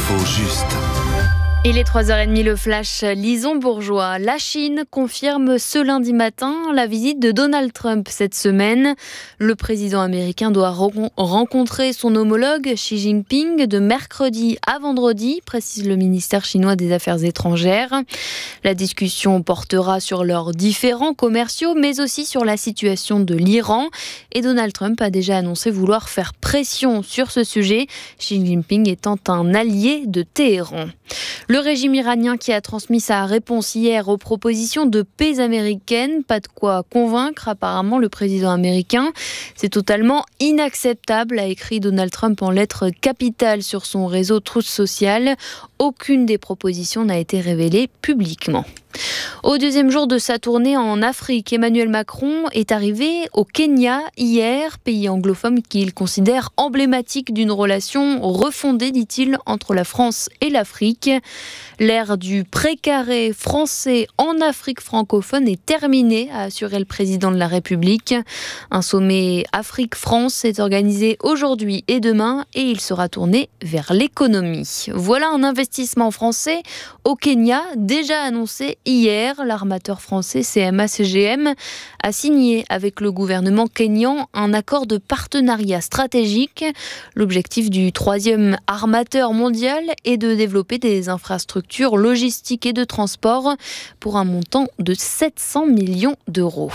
L'info juste. Il est 3h30, le flash Lison Bourgeois. La Chine confirme ce lundi matin la visite de Donald Trump cette semaine. Le président américain doit rencontrer son homologue Xi Jinping de mercredi à vendredi, précise le ministère chinois des Affaires étrangères. La discussion portera sur leurs différends commerciaux, mais aussi sur la situation de l'Iran. Et Donald Trump a déjà annoncé vouloir faire pression sur ce sujet, Xi Jinping étant un allié de Téhéran. Le régime iranien qui a transmis sa réponse hier aux propositions de paix américaines, pas de quoi convaincre apparemment le président américain. C'est totalement inacceptable, a écrit Donald Trump en lettres capitales sur son réseau Truth Social. Aucune des propositions n'a été révélée publiquement. Au deuxième jour de sa tournée en Afrique, Emmanuel Macron est arrivé au Kenya hier, pays anglophone qu'il considère emblématique d'une relation refondée, dit-il, entre la France et l'Afrique. L'ère du précaré français en Afrique francophone est terminée, a assuré le président de la République. Un sommet Afrique-France est organisé aujourd'hui et demain et il sera tourné vers l'économie. Voilà un investissement français au Kenya déjà annoncé hier. L'armateur français CMA-CGM a signé avec le gouvernement kényan un accord de partenariat stratégique. L'objectif du troisième armateur mondial est de développer des infrastructures logistiques et de transport pour un montant de 700 millions d'euros.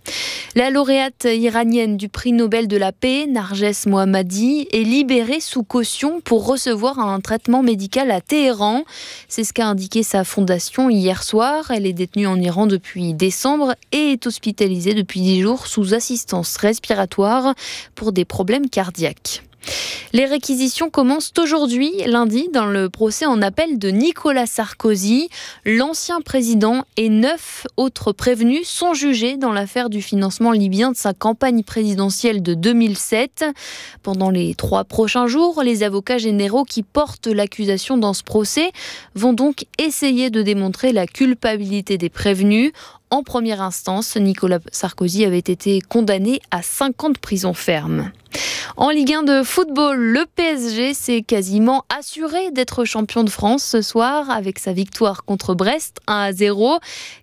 La lauréate iranienne du prix Nobel de la paix, Narges Mohammadi, est libérée sous caution pour recevoir un traitement médical à Téhéran. C'est ce qu'a indiqué sa fondation hier soir. Elle est détenue en Iran depuis décembre et est hospitalisée depuis 10 jours sous assistance respiratoire pour des problèmes cardiaques. Les réquisitions commencent aujourd'hui, lundi, dans le procès en appel de Nicolas Sarkozy. L'ancien président et 9 autres prévenus sont jugés dans l'affaire du financement libyen de sa campagne présidentielle de 2007. Pendant les 3 prochains jours, les avocats généraux qui portent l'accusation dans ce procès vont donc essayer de démontrer la culpabilité des prévenus. En première instance, Nicolas Sarkozy avait été condamné à 5 ans de prison ferme. En Ligue 1 de football, le PSG s'est quasiment assuré d'être champion de France ce soir avec sa victoire contre Brest 1-0.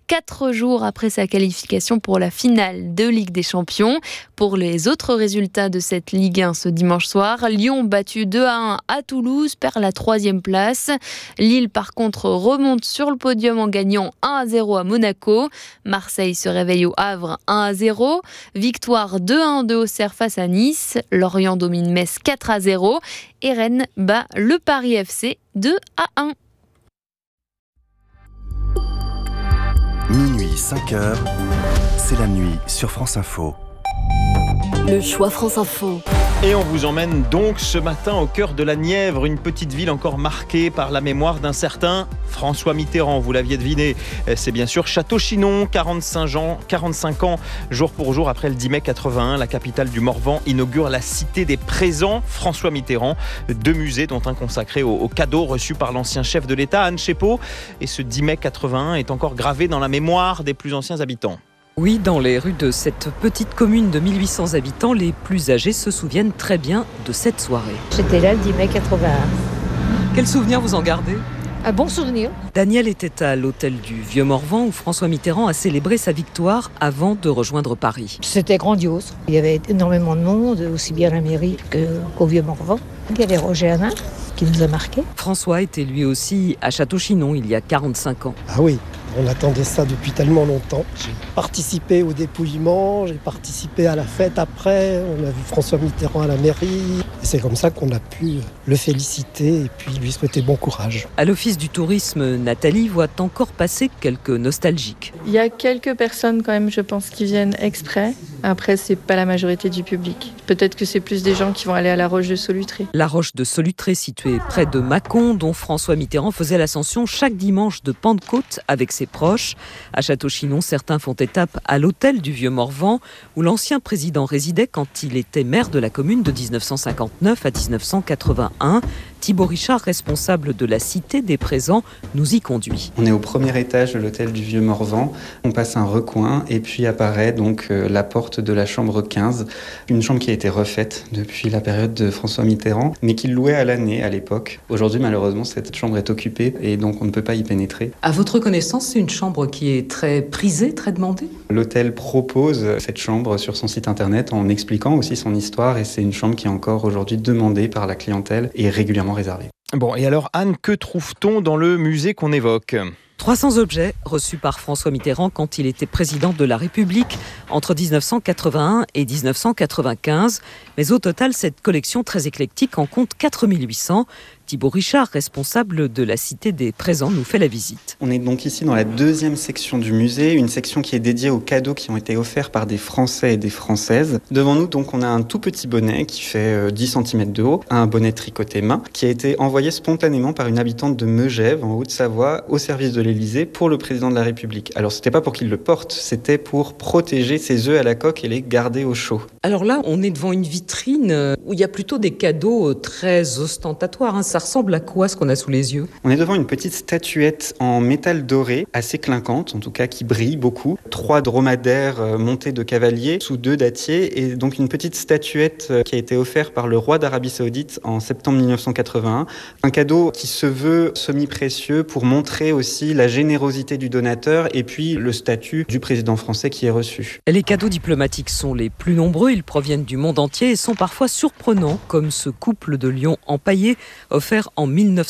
4 jours après sa qualification pour la finale de Ligue des Champions. Pour les autres résultats de cette Ligue 1 ce dimanche soir, Lyon battu 2-1 à Toulouse perd la 3e place. Lille par contre remonte sur le podium en gagnant 1-0 à Monaco. Marseille se réveille au Havre 1-0. Victoire 2-1 de Auxerre face à Nice. Lorient domine Metz 4-0 et Rennes bat le Paris FC 2-1. Minuit 5h, c'est la nuit sur France Info. Le choix France Info. Et on vous emmène donc ce matin au cœur de la Nièvre, une petite ville encore marquée par la mémoire d'un certain François Mitterrand. Vous l'aviez deviné, c'est bien sûr Château-Chinon, 45 ans, jour pour jour après le 10 mai 81, la capitale du Morvan inaugure la Cité des Présents François Mitterrand. 2 musées dont un consacré aux cadeaux reçus par l'ancien chef de l'État, Anne Chépot. Et ce 10 mai 81 est encore gravé dans la mémoire des plus anciens habitants. Oui, dans les rues de cette petite commune de 1800 habitants, les plus âgés se souviennent très bien de cette soirée. J'étais là le 10 mai 81. Quel souvenir vous en gardez ? Un bon souvenir. Daniel était à l'hôtel du Vieux-Morvan où François Mitterrand a célébré sa victoire avant de rejoindre Paris. C'était grandiose. Il y avait énormément de monde, aussi bien à la mairie qu'au Vieux-Morvan. Il y avait Roger Hanin qui nous a marqués. François était lui aussi à Château-Chinon il y a 45 ans. Ah oui, on attendait ça depuis tellement longtemps. J'ai participé au dépouillement, j'ai participé à la fête après, on a vu François Mitterrand à la mairie. Et c'est comme ça qu'on a pu le féliciter et puis lui souhaiter bon courage. À l'Office du tourisme, Nathalie voit encore passer quelques nostalgiques. Il y a quelques personnes quand même, je pense, qui viennent exprès. Après, c'est pas la majorité du public. Peut-être que c'est plus des gens qui vont aller à la Roche de Solutré. La Roche de Solutré, située près de Mâcon, dont François Mitterrand faisait l'ascension chaque dimanche de Pentecôte avec ses proches. À Château-Chinon, certains font étape à l'hôtel du Vieux-Morvan, où l'ancien président résidait quand il était maire de la commune de 1959 à 1981. Thibaut Richard, responsable de la Cité des Présents, nous y conduit. On est au premier étage de l'hôtel du Vieux-Morvan. On passe un recoin et puis apparaît donc la porte de la chambre 15. Une chambre qui a été refaite depuis la période de François Mitterrand, mais qu'il louait à l'année à l'époque. Aujourd'hui, malheureusement, cette chambre est occupée et donc on ne peut pas y pénétrer. À votre connaissance, c'est une chambre qui est très prisée, très demandée ? L'hôtel propose cette chambre sur son site internet en expliquant aussi son histoire et c'est une chambre qui est encore aujourd'hui demandée par la clientèle et régulièrement réservée. Bon, et alors Anne, que trouve-t-on dans le musée qu'on évoque ? 300 objets reçus par François Mitterrand quand il était président de la République entre 1981 et 1995. Mais au total, cette collection très éclectique en compte 4800. Thibaut Richard, responsable de la Cité des Présents, nous fait la visite. On est donc ici dans la deuxième section du musée, une section qui est dédiée aux cadeaux qui ont été offerts par des Français et des Françaises. Devant nous, donc, on a un tout petit bonnet qui fait 10 cm de haut, un bonnet tricoté main, qui a été envoyé spontanément par une habitante de Megève, en Haute-Savoie, au service de l'Élysée pour le président de la République. Alors, c'était pas pour qu'il le porte, c'était pour protéger ses œufs à la coque et les garder au chaud. Alors là, on est devant une vitrine où il y a plutôt des cadeaux très ostentatoires. Ça ressemble à quoi ce qu'on a sous les yeux ? On est devant une petite statuette en métal doré, assez clinquante, en tout cas qui brille beaucoup. 3 dromadaires montés de cavaliers sous 2 dattiers et donc une petite statuette qui a été offerte par le roi d'Arabie Saoudite en septembre 1981. Un cadeau qui se veut semi-précieux pour montrer aussi la générosité du donateur et puis le statut du président français qui est reçu. Les cadeaux diplomatiques sont les plus nombreux, ils proviennent du monde entier et sont parfois surprenants, comme ce couple de lions empaillés offert en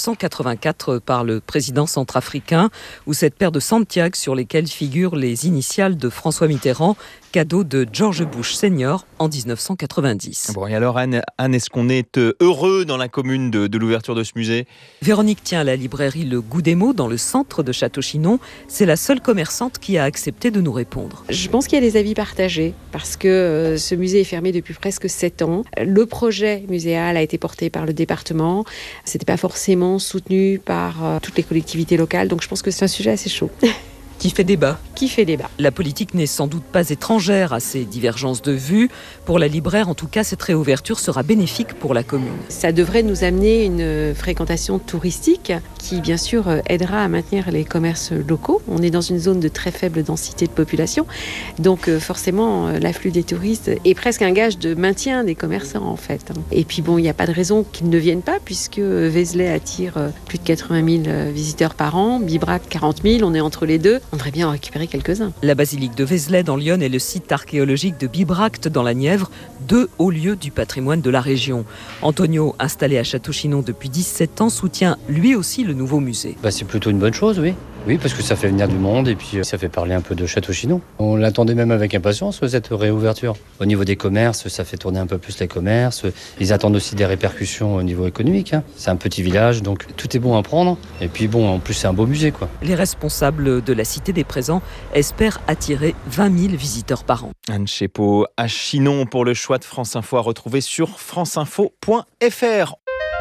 1984 par le président centrafricain, ou cette paire de Santiago sur lesquelles figurent les initiales de François Mitterrand, cadeau de George Bush Senior en 1990. Bon, et alors Anne, est-ce qu'on est heureux dans la commune de l'ouverture de ce musée ? Véronique tient à la librairie Le Goût des mots dans le centre de Château-Chinon. C'est la seule commerçante qui a accepté de nous répondre. Je pense qu'il y a des avis partagés parce que ce musée est fermé depuis presque 7 ans. Le projet muséal a été porté par le département. C'était pas forcément soutenu par toutes les collectivités locales. Donc je pense que c'est un sujet assez chaud. Qui fait débat. La politique n'est sans doute pas étrangère à ces divergences de vues. Pour la libraire, en tout cas, cette réouverture sera bénéfique pour la commune. Ça devrait nous amener une fréquentation touristique qui, bien sûr, aidera à maintenir les commerces locaux. On est dans une zone de très faible densité de population. Donc, forcément, l'afflux des touristes est presque un gage de maintien des commerçants, en fait. Et puis, bon, il n'y a pas de raison qu'ils ne viennent pas puisque Vézelay attire plus de 80 000 visiteurs par an, Bibrac 40 000, on est entre les deux. On devrait bien en récupérer quelques-uns. La basilique de Vézelay dans l'Yonne et le site archéologique de Bibracte dans la Nièvre, 2 hauts lieux du patrimoine de la région. Antonio, installé à Château-Chinon depuis 17 ans, soutient lui aussi le nouveau musée. C'est plutôt une bonne chose, oui. Oui, parce que ça fait venir du monde et puis ça fait parler un peu de Château-Chinon. On l'attendait même avec impatience, cette réouverture. Au niveau des commerces, ça fait tourner un peu plus les commerces. Ils attendent aussi des répercussions au niveau économique. C'est un petit village, donc tout est bon à prendre. Et puis bon, en plus, c'est un beau musée, quoi. Les responsables de la Cité des Présents espèrent attirer 20 000 visiteurs par an. Anne Chépot à Chinon pour le choix de France Info à retrouver sur franceinfo.fr.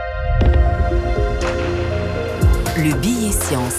Le billet science.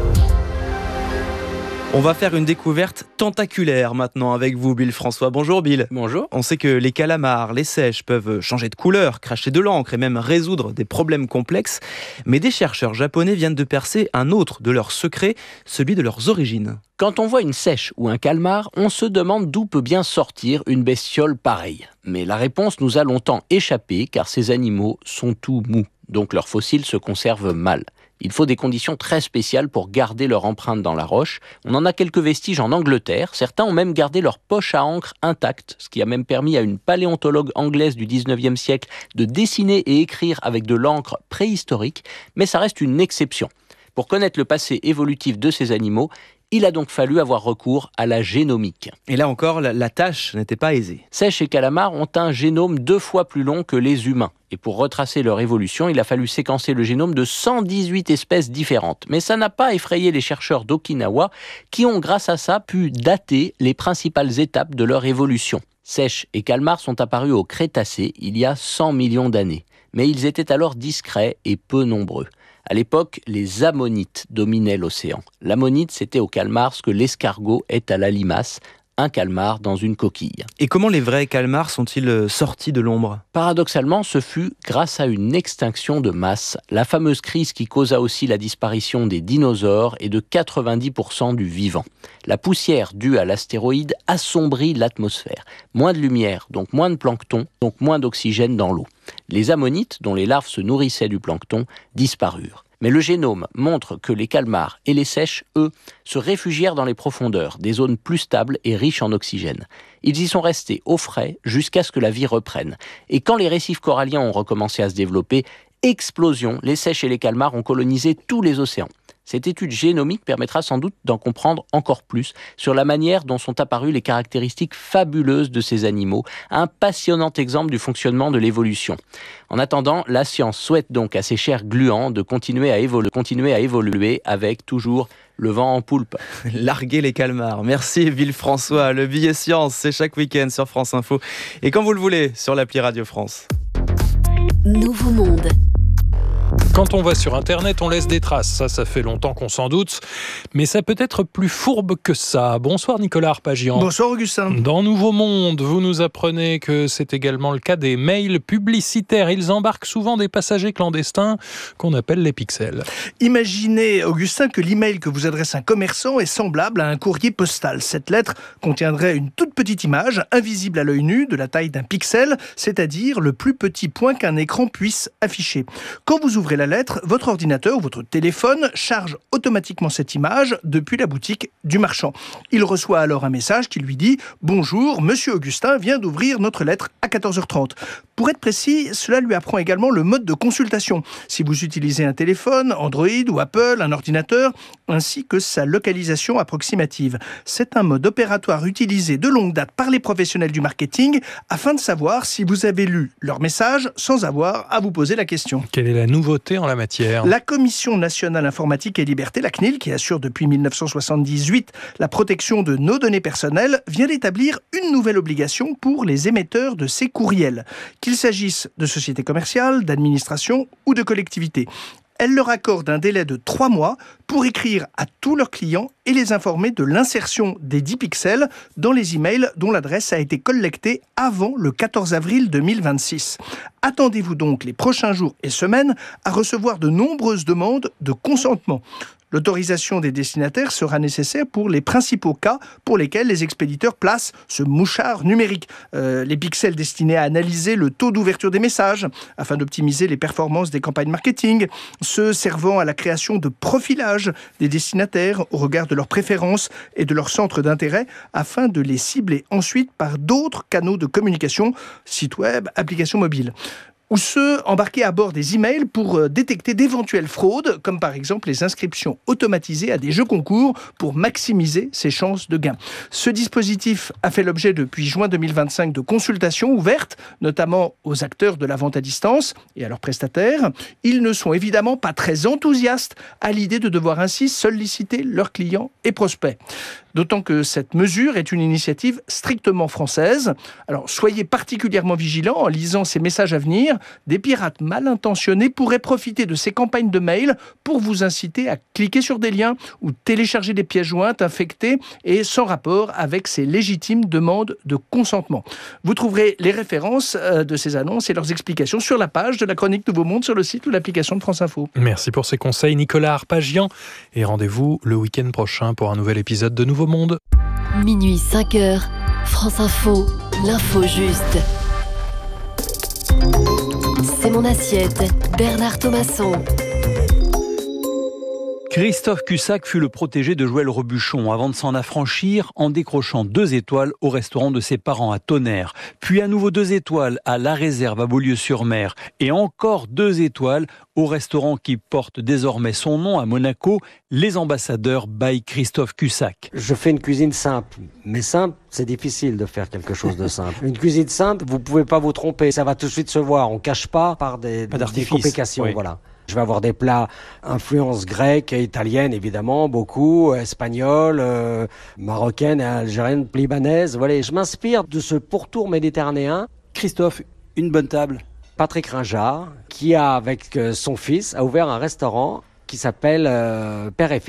On va faire une découverte tentaculaire maintenant avec vous, Bill François. Bonjour Bill. Bonjour. On sait que les calamars, les seiches peuvent changer de couleur, cracher de l'encre et même résoudre des problèmes complexes. Mais des chercheurs japonais viennent de percer un autre de leurs secrets, celui de leurs origines. Quand on voit une seiche ou un calmar, on se demande d'où peut bien sortir une bestiole pareille. Mais la réponse nous a longtemps échappé car ces animaux sont tout mous, donc leurs fossiles se conservent mal. Il faut des conditions très spéciales pour garder leur empreinte dans la roche. On en a quelques vestiges en Angleterre. Certains ont même gardé leur poche à encre intacte, ce qui a même permis à une paléontologue anglaise du 19e siècle de dessiner et écrire avec de l'encre préhistorique. Mais ça reste une exception. Pour connaître le passé évolutif de ces animaux, il a donc fallu avoir recours à la génomique. Et là encore, la tâche n'était pas aisée. Seiches et calamars ont un génome 2 fois plus long que les humains. Et pour retracer leur évolution, il a fallu séquencer le génome de 118 espèces différentes. Mais ça n'a pas effrayé les chercheurs d'Okinawa qui ont, grâce à ça, pu dater les principales étapes de leur évolution. Seiches et calmars sont apparus au Crétacé il y a 100 millions d'années. Mais ils étaient alors discrets et peu nombreux. À l'époque, les ammonites dominaient l'océan. L'ammonite, c'était au calmar ce que l'escargot est à la limace, un calmar dans une coquille. Et comment les vrais calmars sont-ils sortis de l'ombre ? Paradoxalement, ce fut grâce à une extinction de masse, la fameuse crise qui causa aussi la disparition des dinosaures et de 90% du vivant. La poussière due à l'astéroïde assombrit l'atmosphère. Moins de lumière, donc moins de plancton, donc moins d'oxygène dans l'eau. Les ammonites, dont les larves se nourrissaient du plancton, disparurent. Mais le génome montre que les calmars et les seiches, eux, se réfugièrent dans les profondeurs, des zones plus stables et riches en oxygène. Ils y sont restés au frais jusqu'à ce que la vie reprenne. Et quand les récifs coralliens ont recommencé à se développer, explosion, les seiches et les calmars ont colonisé tous les océans. Cette étude génomique permettra sans doute d'en comprendre encore plus sur la manière dont sont apparues les caractéristiques fabuleuses de ces animaux, un passionnant exemple du fonctionnement de l'évolution. En attendant, la science souhaite donc à ces chers gluants de continuer à évoluer avec toujours le vent en poulpe. Larguer les calmars. Merci Villefrançois. Le billet science, c'est chaque week-end sur France Info. Et quand vous le voulez, sur l'appli Radio France. Nouveau monde. Quand on va sur Internet, on laisse des traces. Ça fait longtemps qu'on s'en doute. Mais ça peut être plus fourbe que ça. Bonsoir Nicolas Arpagian. Bonsoir Augustin. Dans Nouveau Monde, vous nous apprenez que c'est également le cas des mails publicitaires. Ils embarquent souvent des passagers clandestins qu'on appelle les pixels. Imaginez, Augustin, que l'email que vous adresse un commerçant est semblable à un courrier postal. Cette lettre contiendrait une toute petite image, invisible à l'œil nu, de la taille d'un pixel, c'est-à-dire le plus petit point qu'un écran puisse afficher. Quand vous ouvrez la lettre, votre ordinateur ou votre téléphone charge automatiquement cette image depuis la boutique du marchand. Il reçoit alors un message qui lui dit « Bonjour, Monsieur Augustin vient d'ouvrir notre lettre à 14h30 ». Pour être précis, cela lui apprend également le mode de consultation. Si vous utilisez un téléphone, Android ou Apple, un ordinateur, ainsi que sa localisation approximative. C'est un mode opératoire utilisé de longue date par les professionnels du marketing afin de savoir si vous avez lu leur message sans avoir à vous poser la question. Quelle est la nouveauté en la matière ? La Commission nationale informatique et liberté, la CNIL, qui assure depuis 1978 la protection de nos données personnelles, vient d'établir une nouvelle obligation pour les émetteurs de ces courriels, qu'il s'agisse de sociétés commerciales, d'administrations ou de collectivités. Elle leur accorde un délai de 3 mois pour écrire à tous leurs clients et les informer de l'insertion des 10 pixels dans les emails dont l'adresse a été collectée avant le 14 avril 2026. Attendez-vous donc les prochains jours et semaines à recevoir de nombreuses demandes de consentement. L'autorisation des destinataires sera nécessaire pour les principaux cas pour lesquels les expéditeurs placent ce mouchard numérique. Les pixels destinés à analyser le taux d'ouverture des messages afin d'optimiser les performances des campagnes marketing, ceux servant à la création de profilage des destinataires au regard de leurs préférences et de leur centre d'intérêt afin de les cibler ensuite par d'autres canaux de communication, sites web, applications mobiles. Ou ceux embarqués à bord des emails pour détecter d'éventuelles fraudes, comme par exemple les inscriptions automatisées à des jeux concours pour maximiser ses chances de gain. Ce dispositif a fait l'objet depuis juin 2025 de consultations ouvertes, notamment aux acteurs de la vente à distance et à leurs prestataires. Ils ne sont évidemment pas très enthousiastes à l'idée de devoir ainsi solliciter leurs clients et prospects. D'autant que cette mesure est une initiative strictement française. Alors soyez particulièrement vigilants en lisant ces messages à venir. Des pirates mal intentionnés pourraient profiter de ces campagnes de mail pour vous inciter à cliquer sur des liens ou télécharger des pièces jointes infectées et sans rapport avec ces légitimes demandes de consentement. Vous trouverez les références de ces annonces et leurs explications sur la page de la chronique Nouveau Monde sur le site ou l'application de France Info. Merci pour ces conseils Nicolas Arpagian et rendez-vous le week-end prochain pour un nouvel épisode de Nouveau Monde. Minuit 5h, France Info, l'info juste. C'est mon assiette, Bernard Thomasson. Christophe Cussac fut le protégé de Joël Robuchon avant de s'en affranchir en décrochant 2 étoiles au restaurant de ses parents à Tonnerre. Puis à nouveau 2 étoiles à La Réserve à Beaulieu-sur-Mer. Et encore 2 étoiles au restaurant qui porte désormais son nom à Monaco, Les Ambassadeurs by Christophe Cussac. Je fais une cuisine simple. Mais simple, c'est difficile de faire quelque chose de simple. Une cuisine simple, vous pouvez pas vous tromper. Ça va tout de suite se voir. On cache pas par des complications. Oui. Voilà. Je vais avoir des plats influence grecque et italienne, évidemment, beaucoup, espagnole, marocaine, algérienne, libanaise. Voilà, je m'inspire de ce pourtour méditerranéen. Christophe, une bonne table. Patrick Ringard, qui avec son fils, a ouvert un restaurant qui s'appelle Père et Fils.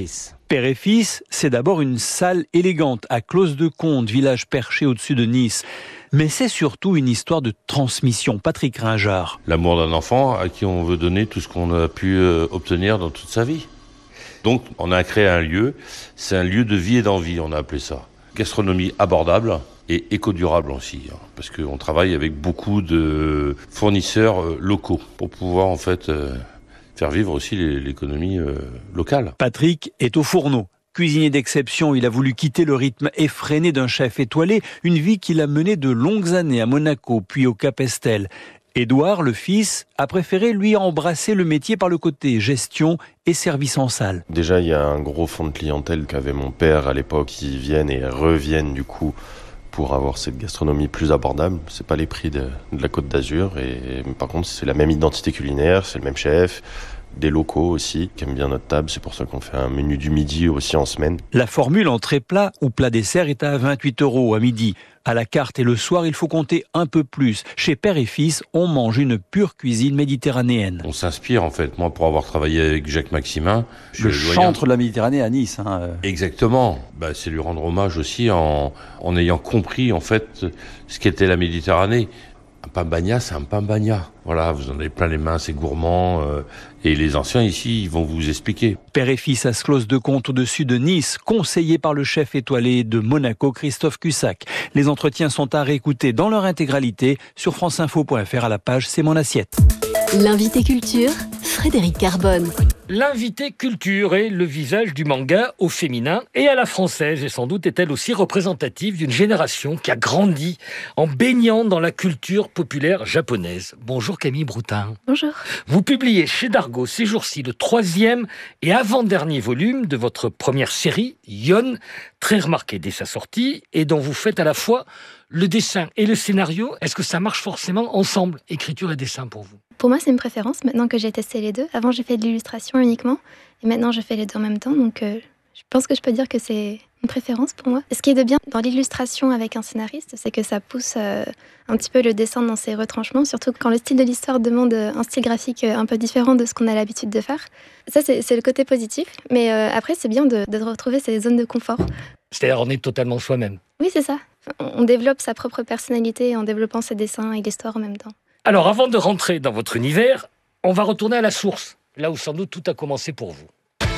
Père et fils, c'est d'abord une salle élégante à Clos-de-Conde, village perché au-dessus de Nice. Mais c'est surtout une histoire de transmission. Patrick Ringard. L'amour d'un enfant à qui on veut donner tout ce qu'on a pu obtenir dans toute sa vie. Donc on a créé un lieu, c'est un lieu de vie et d'envie, on a appelé ça. Gastronomie abordable et éco-durable aussi, parce qu'on travaille avec beaucoup de fournisseurs locaux pour pouvoir en fait faire vivre aussi l'économie locale. Patrick est au fourneau. Cuisinier d'exception, il a voulu quitter le rythme effréné d'un chef étoilé, une vie qu'il a menée de longues années à Monaco, puis au Cap Estel. Édouard, le fils, a préféré lui embrasser le métier par le côté gestion et service en salle. Déjà, il y a un gros fond de clientèle qu'avait mon père à l'époque, qui viennent et reviennent du coup pour avoir cette gastronomie plus abordable. C'est pas les prix de la Côte d'Azur, et par contre, c'est la même identité culinaire, c'est le même chef. Des locaux aussi qui aiment bien notre table, c'est pour ça qu'on fait un menu du midi aussi en semaine. La formule entrée plat ou plat dessert est à 28 € à midi. À la carte et le soir, il faut compter un peu plus. Chez Père et Fils, on mange une pure cuisine méditerranéenne. On s'inspire en fait, moi pour avoir travaillé avec Jacques Maximin. Le chantre de la Méditerranée à Nice. Exactement, c'est lui rendre hommage aussi en ayant compris en fait ce qu'était la Méditerranée. Un pain bagna, c'est un pain bagna. Voilà, vous en avez plein les mains, c'est gourmand. Et les anciens ici, ils vont vous expliquer. Père et fils à Clos-de-Conde au-dessus de Nice, conseillé par le chef étoilé de Monaco, Christophe Cussac. Les entretiens sont à réécouter dans leur intégralité sur franceinfo.fr à la page C'est mon assiette. L'invité culture, Frédéric Carbone. L'invité culture est le visage du manga au féminin et à la française, et sans doute est-elle aussi représentative d'une génération qui a grandi en baignant dans la culture populaire japonaise. Bonjour Camille Broutin. Bonjour. Vous publiez chez Dargaud ces jours-ci le 3e et avant-dernier volume de votre première série, Yon, très remarqué dès sa sortie et dont vous faites à la fois le dessin et le scénario. Est-ce que ça marche forcément ensemble, écriture et dessin pour vous ? Pour moi, c'est une préférence, maintenant que j'ai testé les deux. Avant, j'ai fait de l'illustration uniquement, et maintenant, je fais les deux en même temps. Donc, je pense que je peux dire que c'est une préférence pour moi. Ce qui est de bien dans l'illustration avec un scénariste, c'est que ça pousse un petit peu le dessin dans ses retranchements, surtout quand le style de l'histoire demande un style graphique un peu différent de ce qu'on a l'habitude de faire. Ça, c'est le côté positif. Mais après, c'est bien de retrouver ces zones de confort. C'est-à-dire, on est totalement soi-même. Oui, c'est ça. On développe sa propre personnalité en développant ses dessins et l'histoire en même temps. Alors, avant de rentrer dans votre univers, on va retourner à la source, là où sans doute tout a commencé pour vous.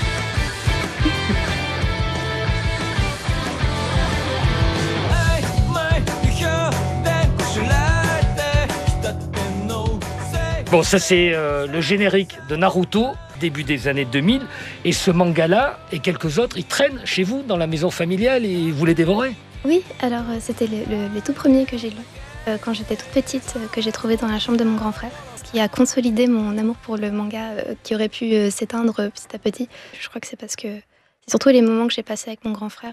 Bon, ça c'est le générique de Naruto, début des années 2000. Et ce manga-là et quelques autres, ils traînent chez vous dans la maison familiale et vous les dévorez ? Oui, alors c'était les tout premiers que j'ai lus quand j'étais toute petite, que j'ai trouvé dans la chambre de mon grand frère. Ce qui a consolidé mon amour pour le manga qui aurait pu s'éteindre petit à petit. Je crois que c'est parce que c'est surtout les moments que j'ai passés avec mon grand frère,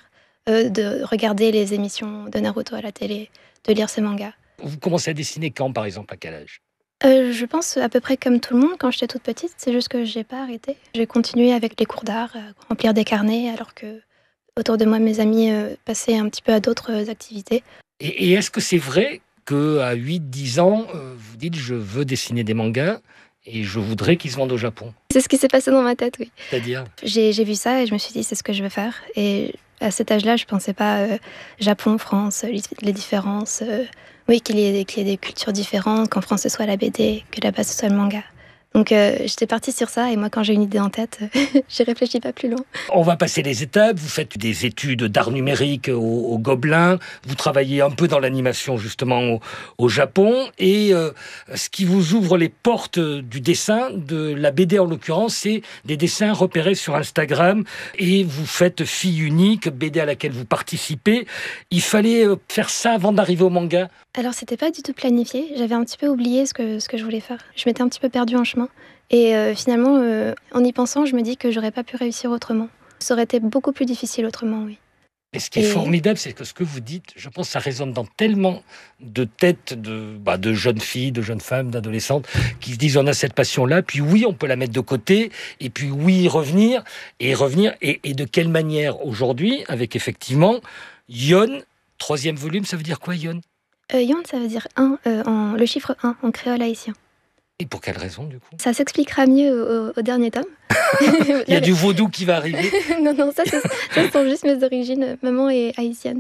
de regarder les émissions de Naruto à la télé, de lire ces mangas. Vous commencez à dessiner quand, par exemple, à quel âge ? Je pense à peu près comme tout le monde quand j'étais toute petite, c'est juste que j'ai pas arrêté. J'ai continué avec les cours d'art, à remplir des carnets, alors que autour de moi, mes amis passaient un petit peu à d'autres activités. Et est-ce que c'est vrai qu'à 8-10 ans, vous dites « je veux dessiner des mangas et je voudrais qu'ils se vendent au Japon ». C'est ce qui s'est passé dans ma tête, oui. C'est-à-dire ? J'ai vu ça et je me suis dit c'est ce que je veux faire. Et à cet âge-là, je pensais pas Japon, France, les différences. Oui, qu'il y ait des cultures différentes, qu'en France ce soit la BD, que là-bas ce soit le manga. Donc j'étais partie sur ça et moi quand j'ai une idée en tête, j'y réfléchis pas plus loin. On va passer les étapes, vous faites des études d'art numérique au Gobelin, vous travaillez un peu dans l'animation justement au Japon et ce qui vous ouvre les portes du dessin, de la BD en l'occurrence, c'est des dessins repérés sur Instagram et vous faites Fille unique, BD à laquelle vous participez. Il fallait faire ça avant d'arriver au manga ? Alors c'était pas du tout planifié, j'avais un petit peu oublié ce que je voulais faire. Je m'étais un petit peu perdue en chemin. Et finalement, en y pensant, je me dis que j'aurais pas pu réussir autrement. Ça aurait été beaucoup plus difficile autrement, oui. Et ce qui est formidable, c'est que ce que vous dites, je pense que ça résonne dans tellement de têtes de jeunes filles, de jeunes femmes, d'adolescentes, qui se disent on a cette passion-là, puis oui, on peut la mettre de côté, et puis oui, revenir, et de quelle manière aujourd'hui, avec effectivement Yon, 3e volume, ça veut dire quoi Yon ? Yon, ça veut dire 1, le chiffre 1 en créole haïtien. Et pour quelle raison, du coup ? Ça s'expliquera mieux au dernier tome. Il y a du vaudou qui va arriver. Non, ça sont juste mes origines. Maman est haïtienne.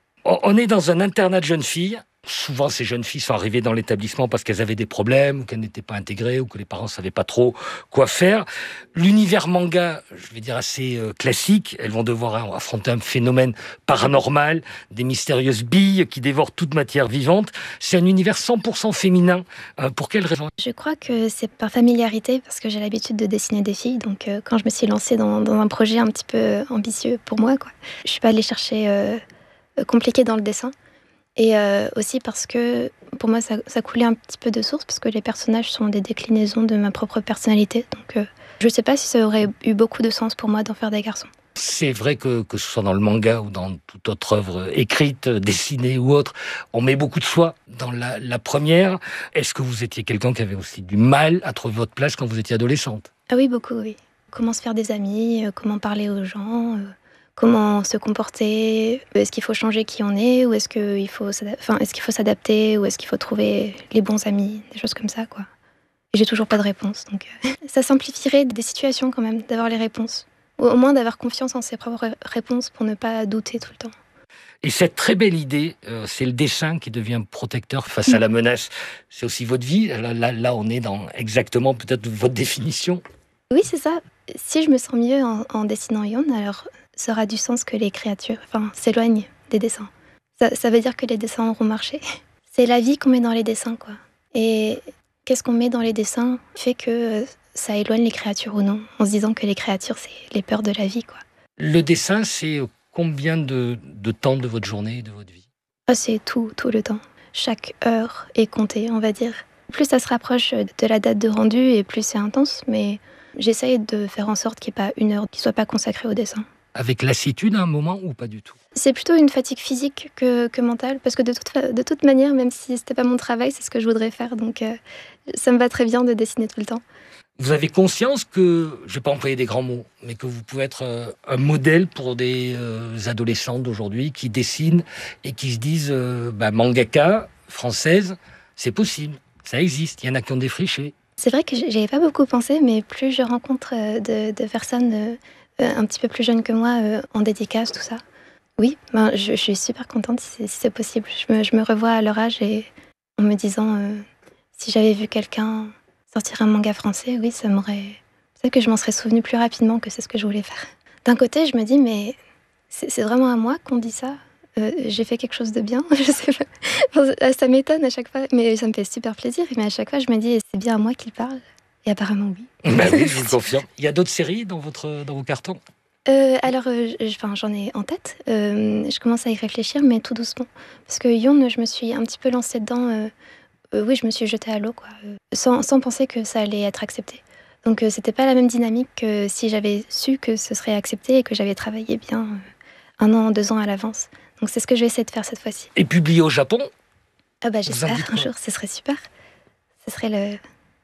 On est dans un internat de jeunes filles. Souvent, ces jeunes filles sont arrivées dans l'établissement parce qu'elles avaient des problèmes, ou qu'elles n'étaient pas intégrées, ou que les parents ne savaient pas trop quoi faire. L'univers manga, je vais dire assez classique, elles vont devoir affronter un phénomène paranormal, des mystérieuses billes qui dévorent toute matière vivante. C'est un univers 100% féminin. Pour quelle raison ? Je crois que c'est par familiarité, parce que j'ai l'habitude de dessiner des filles. Donc quand je me suis lancée dans un projet un petit peu ambitieux pour moi, je ne suis pas allée chercher compliqué dans le dessin. Et aussi parce que pour moi ça coulait un petit peu de source, parce que les personnages sont des déclinaisons de ma propre personnalité. Donc je ne sais pas si ça aurait eu beaucoup de sens pour moi d'en faire des garçons. C'est vrai que ce soit dans le manga ou dans toute autre œuvre écrite, dessinée ou autre, on met beaucoup de soi dans la première. Est-ce que vous étiez quelqu'un qui avait aussi du mal à trouver votre place quand vous étiez adolescente ? Ah oui, beaucoup, oui. Comment se faire des amis, comment parler aux gens, comment se comporter, est-ce qu'il faut changer qui on est, ou est-ce qu'il faut s'adapter, ou est-ce qu'il faut trouver les bons amis, des choses comme ça, quoi. Et j'ai toujours pas de réponse, donc ça simplifierait des situations quand même, d'avoir les réponses. Ou au moins d'avoir confiance en ses propres réponses pour ne pas douter tout le temps. Et cette très belle idée, c'est le dessin qui devient protecteur face à la menace. C'est aussi votre vie. Là, on est dans exactement peut-être votre définition. Oui, c'est ça. Si je me sens mieux en dessinant Yon, alors ça aura du sens que les créatures s'éloignent des dessins. Ça veut dire que les dessins auront marché. C'est la vie qu'on met dans les dessins, quoi. Et qu'est-ce qu'on met dans les dessins fait que ça éloigne les créatures ou non, en se disant que les créatures, c'est les peurs de la vie, quoi. Le dessin, c'est combien de temps de votre journée et de votre vie ? C'est tout le temps. Chaque heure est comptée, on va dire. Plus ça se rapproche de la date de rendu et plus c'est intense, mais j'essaye de faire en sorte qu'il n'y ait pas une heure qui ne soit pas consacrée au dessin. Avec lassitude à un moment ou pas du tout ? C'est plutôt une fatigue physique que mentale, parce que de toute manière, même si c'était pas mon travail, c'est ce que je voudrais faire, donc ça me va très bien de dessiner tout le temps. Vous avez conscience que, je ne vais pas employer des grands mots, mais que vous pouvez être un modèle pour des adolescentes d'aujourd'hui qui dessinent et qui se disent mangaka, française, c'est possible, ça existe, il y en a qui ont défriché. C'est vrai que j'y avais pas beaucoup pensé, mais plus je rencontre de personnes un petit peu plus jeunes que moi en dédicace, tout ça. Oui, je suis super contente si c'est possible. Je me revois à leur âge et en me disant si j'avais vu quelqu'un sortir un manga français, oui, peut-être que je m'en serais souvenue plus rapidement que c'est ce que je voulais faire. D'un côté, je me dis, mais c'est vraiment à moi qu'on dit ça. J'ai fait quelque chose de bien, je sais pas. Ça m'étonne à chaque fois, mais ça me fait super plaisir. Mais à chaque fois, je me dis, c'est bien à moi qu'il parle. Et apparemment, oui. Oui, je vous le confirme. Il y a d'autres séries dans vos cartons ? Alors, j'en ai en tête. Je commence à y réfléchir, mais tout doucement. Parce que Yon, je me suis un petit peu lancée dedans. Oui, je me suis jetée à l'eau, quoi, sans penser que ça allait être accepté. Donc, c'était pas la même dynamique que si j'avais su que ce serait accepté et que j'avais travaillé bien 1 an, 2 ans à l'avance. Donc, c'est ce que je vais essayer de faire cette fois-ci. Et publié au Japon ? J'espère un jour, ce serait super. Ce serait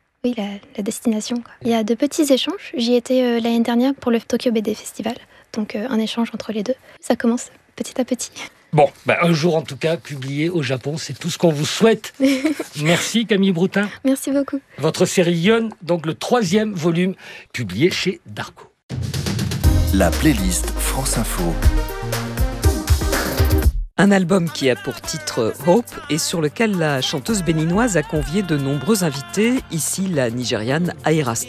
la destination, quoi. Il y a de petits échanges. J'y étais l'année dernière pour le Tokyo BD Festival. Donc, un échange entre les deux. Ça commence petit à petit. Bon, un jour en tout cas, publié au Japon, c'est tout ce qu'on vous souhaite. Merci Camille Broutin. Merci beaucoup. Votre série Yon, donc le 3e volume, publié chez Darko. La playlist France Info. Un album qui a pour titre Hope et sur lequel la chanteuse béninoise a convié de nombreux invités, ici la Nigériane Ayra Starr.